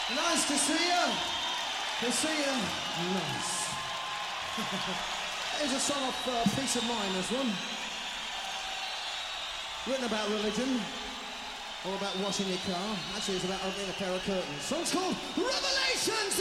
Nice to see you. To see you. Nice. Here's a song of Peace of Mind, this one. Written about religion. Or about washing your car. Actually, it's about opening a pair of curtains. Song's called Revelations!